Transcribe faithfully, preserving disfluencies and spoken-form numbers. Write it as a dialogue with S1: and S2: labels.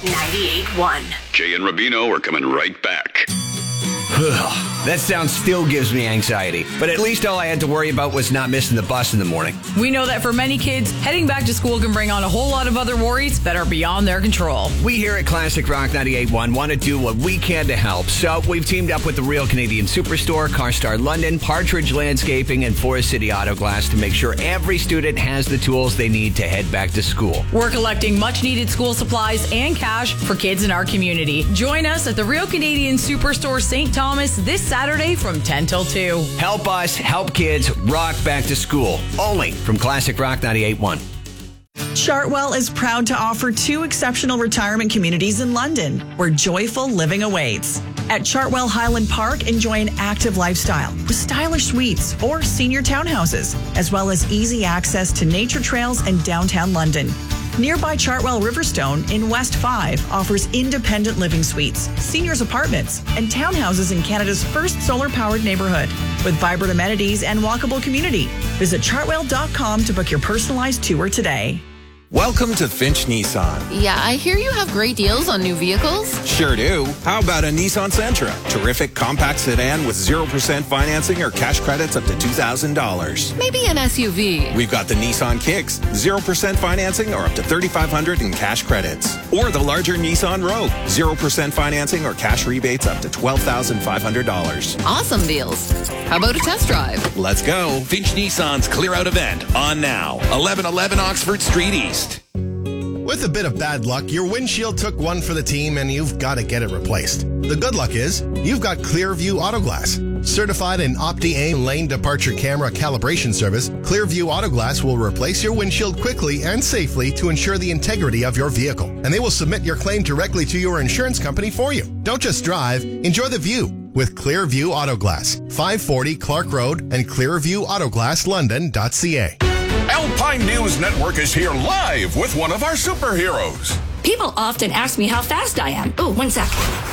S1: ninety-eight point one.
S2: Jay and Rubino are coming right back.
S3: That sound still gives me anxiety, but at least all I had to worry about was not missing the bus in the morning.
S4: We know that for many kids, heading back to school can bring on a whole lot of other worries that are beyond their control.
S3: We here at Classic Rock ninety-eight point one want to do what we can to help, so we've teamed up with the Real Canadian Superstore, CarStar London, Partridge Landscaping, and Forest City Auto Glass to make sure every student has the tools they need to head back to school.
S4: We're collecting much-needed school supplies and cash for kids in our community. Join us at the Real Canadian Superstore Saint Thomas this Saturday from ten till two.
S3: Help us, help kids, rock back to school. Only from Classic Rock ninety-eight point one.
S5: Chartwell is proud to offer two exceptional retirement communities in London where joyful living awaits. At Chartwell Highland Park, enjoy an active lifestyle with stylish suites or senior townhouses, as well as easy access to nature trails and downtown London. Nearby Chartwell Riverstone in West five offers independent living suites, seniors apartments, and townhouses in Canada's first solar-powered neighborhood with vibrant amenities and walkable community. Visit chartwell dot com to book your personalized tour today.
S6: Welcome to Finch Nissan.
S7: Yeah, I hear you have great deals on new vehicles.
S6: Sure do. How about a Nissan Sentra? Terrific compact sedan with zero percent financing or cash credits up to two thousand dollars.
S7: Maybe an S U V.
S6: We've got the Nissan Kicks, zero percent financing or up to thirty-five hundred dollars in cash credits. Or the larger Nissan Rogue, zero percent financing or cash rebates up to twelve thousand five hundred dollars.
S7: Awesome deals. How about a test drive?
S6: Let's go.
S8: Finch Nissan's Clear Out event on now. eleven eleven Oxford Street East.
S9: With a bit of bad luck, your windshield took one for the team and you've got to get it replaced. The good luck is you've got Clearview Autoglass. Certified in Opti-Aim lane departure camera calibration service, Clearview Autoglass will replace your windshield quickly and safely to ensure the integrity of your vehicle. And they will submit your claim directly to your insurance company for you. Don't just drive, enjoy the view with Clearview Autoglass. five forty Clark Road and clearview autoglass london dot c a.
S10: Alpine News Network is here live with one of our superheroes.
S11: People often ask me how fast I am. Oh, one sec.